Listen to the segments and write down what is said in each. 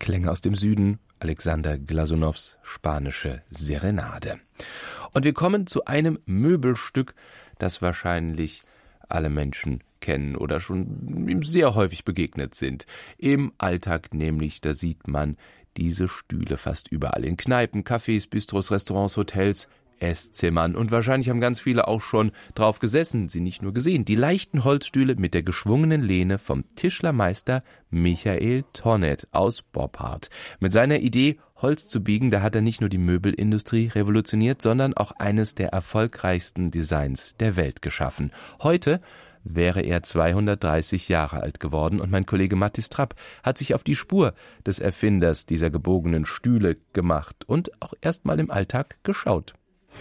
Klänge aus dem Süden, Alexander Glasunows spanische Serenade. Und wir kommen zu einem Möbelstück, das wahrscheinlich alle Menschen kennen oder schon ihm sehr häufig begegnet sind. Im Alltag nämlich, da sieht man diese Stühle fast überall in Kneipen, Cafés, Bistros, Restaurants, Hotels, Esszimmern. Und wahrscheinlich haben ganz viele auch schon drauf gesessen, sie nicht nur gesehen. Die leichten Holzstühle mit der geschwungenen Lehne vom Tischlermeister Michael Tonnet aus Boppard. Mit seiner Idee, Holz zu biegen, da hat er nicht nur die Möbelindustrie revolutioniert, sondern auch eines der erfolgreichsten Designs der Welt geschaffen. Heute wäre er 230 Jahre alt geworden und mein Kollege Mathis Trapp hat sich auf die Spur des Erfinders dieser gebogenen Stühle gemacht und auch erstmal im Alltag geschaut.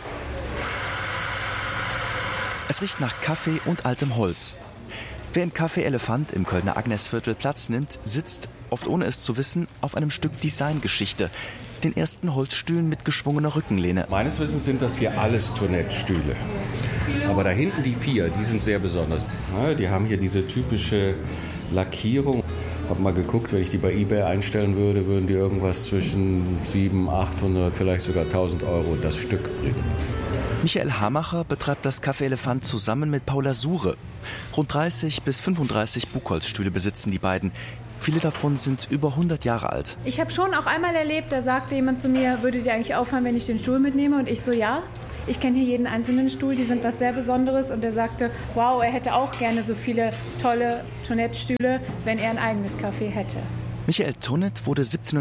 Es riecht nach Kaffee und altem Holz. Wer im Café Elefant im Kölner Agnesviertel Platz nimmt, sitzt, oft ohne es zu wissen, auf einem Stück Designgeschichte, den ersten Holzstühlen mit geschwungener Rückenlehne. Meines Wissens sind das hier alles Tonett-Stühle. Aber da hinten die 4, die sind sehr besonders. Ja, die haben hier diese typische Lackierung. Ich habe mal geguckt, wenn ich die bei eBay einstellen würde, würden die irgendwas zwischen 700, 800, vielleicht sogar 1.000 € das Stück bringen. Michael Hamacher betreibt das Café Elefant zusammen mit Paula Sure. Rund 30 bis 35 Buchholzstühle besitzen die beiden. Viele davon sind über 100 Jahre alt. Ich habe schon auch einmal erlebt, da sagte jemand zu mir, würdet ihr eigentlich aufhören, wenn ich den Stuhl mitnehme? Und ich so, ja. Ich kenne hier jeden einzelnen Stuhl, die sind was sehr Besonderes. Und er sagte, wow, er hätte auch gerne so viele tolle Tonett-Stühle, wenn er ein eigenes Café hätte. Michael Tonnet wurde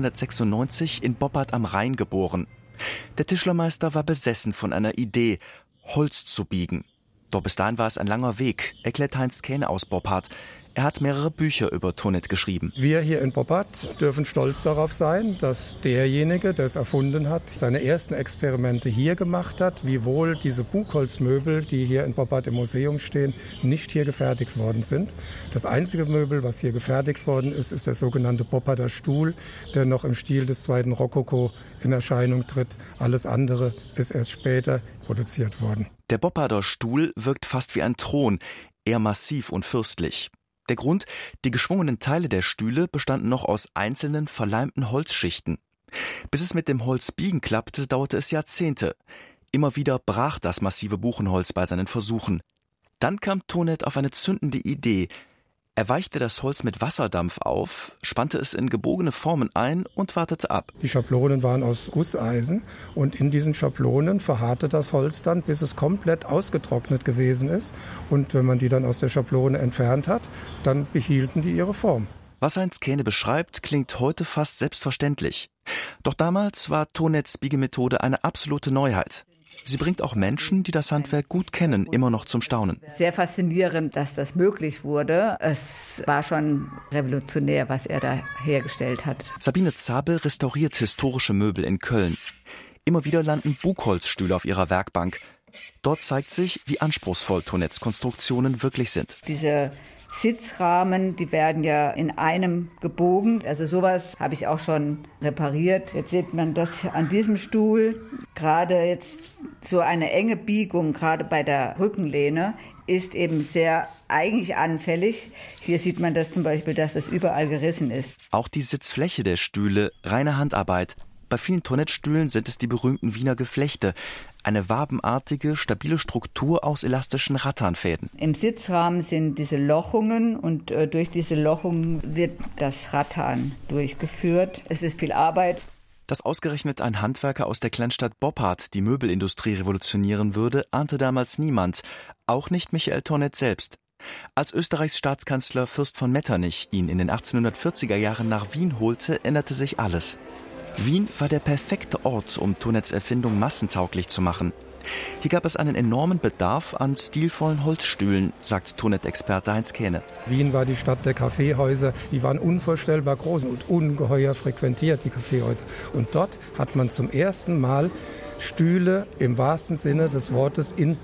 1796 in Boppard am Rhein geboren. Der Tischlermeister war besessen von einer Idee, Holz zu biegen. Doch bis dahin war es ein langer Weg, erklärt Heinz Kähne aus Boppard. Er hat mehrere Bücher über Tonnet geschrieben. Wir hier in Boppard dürfen stolz darauf sein, dass derjenige, der es erfunden hat, seine ersten Experimente hier gemacht hat, wiewohl diese Buchholzmöbel, die hier in Boppard im Museum stehen, nicht hier gefertigt worden sind. Das einzige Möbel, was hier gefertigt worden ist, ist der sogenannte Bopparder Stuhl, der noch im Stil des zweiten Rokoko in Erscheinung tritt. Alles andere ist erst später produziert worden. Der Bopparder Stuhl wirkt fast wie ein Thron, eher massiv und fürstlich. Der Grund, die geschwungenen Teile der Stühle bestanden noch aus einzelnen verleimten Holzschichten. Bis es mit dem Holzbiegen klappte, dauerte es Jahrzehnte. Immer wieder brach das massive Buchenholz bei seinen Versuchen. Dann kam Tonnet auf eine zündende Idee. Er weichte das Holz mit Wasserdampf auf, spannte es in gebogene Formen ein und wartete ab. Die Schablonen waren aus Gusseisen und in diesen Schablonen verharrte das Holz dann, bis es komplett ausgetrocknet gewesen ist. Und wenn man die dann aus der Schablone entfernt hat, dann behielten die ihre Form. Was Heinz Kähne beschreibt, klingt heute fast selbstverständlich. Doch damals war Tonnets Biegemethode eine absolute Neuheit. Sie bringt auch Menschen, die das Handwerk gut kennen, immer noch zum Staunen. Sehr faszinierend, dass das möglich wurde. Es war schon revolutionär, was er da hergestellt hat. Sabine Zabel restauriert historische Möbel in Köln. Immer wieder landen Buchholzstühle auf ihrer Werkbank. Dort zeigt sich, wie anspruchsvoll Tonnets Konstruktionen wirklich sind. Diese Sitzrahmen, die werden ja in einem gebogen. Also sowas habe ich auch schon repariert. Jetzt sieht man das an diesem Stuhl. Gerade jetzt so eine enge Biegung, gerade bei der Rückenlehne, ist eben sehr eigentlich anfällig. Hier sieht man das zum Beispiel, dass das überall gerissen ist. Auch die Sitzfläche der Stühle, reine Handarbeit. Bei vielen Tonnettstühlen sind es die berühmten Wiener Geflechte. Eine wabenartige, stabile Struktur aus elastischen Rattanfäden. Im Sitzrahmen sind diese Lochungen und durch diese Lochungen wird das Rattan durchgeführt. Es ist viel Arbeit. Dass ausgerechnet ein Handwerker aus der Kleinstadt Boppard die Möbelindustrie revolutionieren würde, ahnte damals niemand. Auch nicht Michael Tonnet selbst. Als Österreichs Staatskanzler Fürst von Metternich ihn in den 1840er Jahren nach Wien holte, änderte sich alles. Wien war der perfekte Ort, um Tonnets Erfindung massentauglich zu machen. Hier gab es einen enormen Bedarf an stilvollen Holzstühlen, sagt Tonnet-Experte Heinz Kähne. Wien war die Stadt der Kaffeehäuser. Die waren unvorstellbar groß und ungeheuer frequentiert, die Kaffeehäuser. Und dort hat man zum ersten Mal Stühle im wahrsten Sinne des Wortes in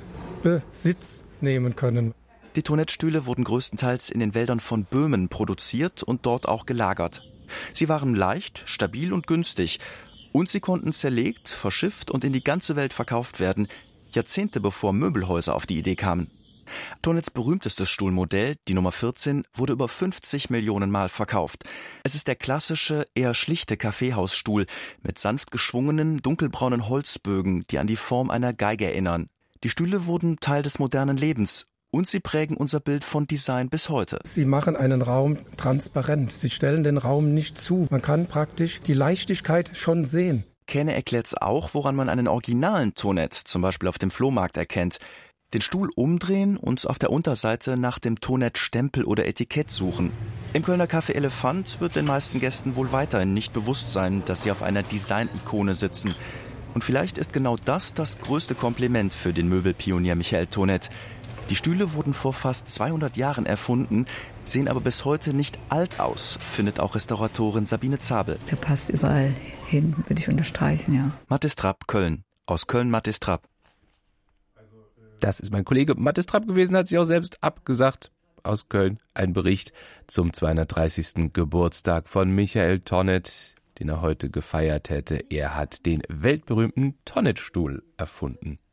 Besitz nehmen können. Die Tonnettstühle wurden größtenteils in den Wäldern von Böhmen produziert und dort auch gelagert. Sie waren leicht, stabil und günstig. Und sie konnten zerlegt, verschifft und in die ganze Welt verkauft werden, Jahrzehnte bevor Möbelhäuser auf die Idee kamen. Tonnets berühmtestes Stuhlmodell, die Nummer 14, wurde über 50 Millionen Mal verkauft. Es ist der klassische, eher schlichte Kaffeehausstuhl mit sanft geschwungenen, dunkelbraunen Holzbögen, die an die Form einer Geige erinnern. Die Stühle wurden Teil des modernen Lebens und sie prägen unser Bild von Design bis heute. Sie machen einen Raum transparent. Sie stellen den Raum nicht zu. Man kann praktisch die Leichtigkeit schon sehen. Kähne erklärt's auch, woran man einen originalen Tonnet zum Beispiel auf dem Flohmarkt erkennt. Den Stuhl umdrehen und auf der Unterseite nach dem Tonnet-Stempel oder Etikett suchen. Im Kölner Café Elefant wird den meisten Gästen wohl weiterhin nicht bewusst sein, dass sie auf einer Design-Ikone sitzen. Und vielleicht ist genau das größte Kompliment für den Möbelpionier Michael Tonnet. Die Stühle wurden vor fast 200 Jahren erfunden, sehen aber bis heute nicht alt aus, findet auch Restauratorin Sabine Zabel. Der passt überall hin, würde ich unterstreichen, ja. Mathis Trapp, Köln. Aus Köln Mathis Trapp. Das ist mein Kollege Mathis Trapp gewesen, hat sich auch selbst abgesagt. Aus Köln ein Bericht zum 230. Geburtstag von Michael Tonnet, den er heute gefeiert hätte. Er hat den weltberühmten Tonnet-Stuhl erfunden.